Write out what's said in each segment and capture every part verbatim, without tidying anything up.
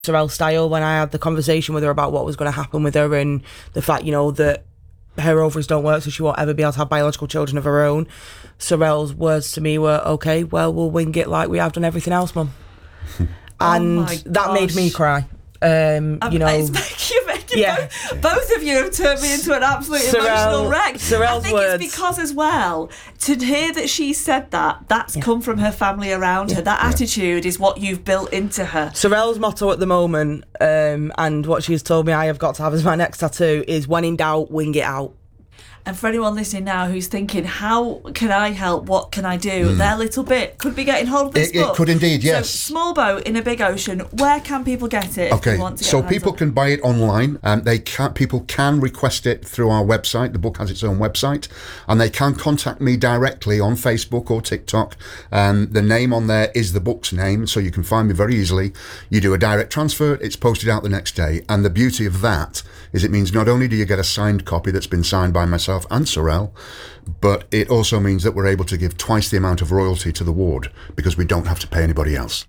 Sorrel style when I had the conversation with her about what was going to happen with her and the fact, you know, that her ovaries don't work, so she won't ever be able to have biological children of her own. Sorrel's words to me were, okay, well, we'll wing it like we have done everything else, Mum. And oh that made me cry. Um, um, you know, it's making, you're making yeah. both, both of you have turned me into an absolute Sorrel, emotional wreck. Sorrel's I think words. it's because as well, to hear that she said that, that's yeah. come from her family around yeah. her. That yeah. attitude is what you've built into her. Sorrel's motto at the moment, um, and what she's told me I have got to have as my next tattoo, is when in doubt, wing it out. And for anyone listening now who's thinking, how can I help? What can I do? Mm. Their little bit could be getting hold of this it, book. It could indeed, yes. So, Small Boat in a Big Ocean. Where can people get it? Okay, if they want to get so people can buy it online. Um, they can people can request it through our website. The book has its own website, and they can contact me directly on Facebook or TikTok. Um, the name on there is the book's name, so you can find me very easily. You do a direct transfer. It's posted out the next day, and the beauty of that is it means not only do you get a signed copy that's been signed by myself and Sorrel, but it also means that we're able to give twice the amount of royalty to the ward because we don't have to pay anybody else.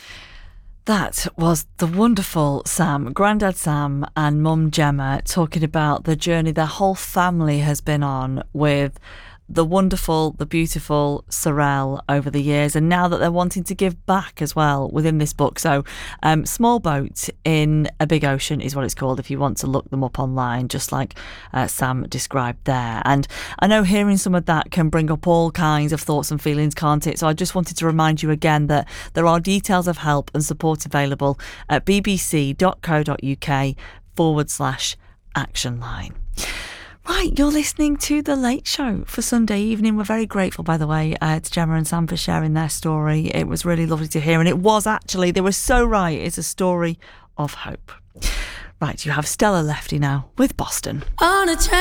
That was the wonderful Sam, Grandad Sam and Mum Gemma talking about the journey their whole family has been on with the wonderful, the beautiful Sorrel over the years, and now that they're wanting to give back as well within this book. So um, Small Boat in a Big Ocean is what it's called if you want to look them up online, just like uh, Sam described there. And I know hearing some of that can bring up all kinds of thoughts and feelings, can't it? So I just wanted to remind you again that there are details of help and support available at bbc.co.uk forward slash action line. Right, you're listening to The Late Show for Sunday evening. We're very grateful, by the way, uh, to Gemma and Sam for sharing their story. It was really lovely to hear, and it was actually, they were so right, it's a story of hope. Right, you have Stella Lefty now with Boston. On a